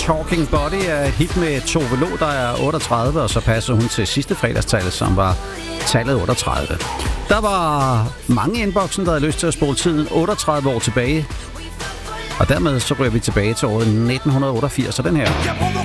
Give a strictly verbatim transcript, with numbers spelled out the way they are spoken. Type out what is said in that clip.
Talking Body er et hit med Tove Lo, der er otteogtredive, og så passer hun til sidste fredagstal, som var tallet otteogtredive. Der var mange i inboxen, der havde lyst til at spole tiden otteogtredive år tilbage. Og dermed så ryger vi tilbage til året nitten otteogfirs, og den her.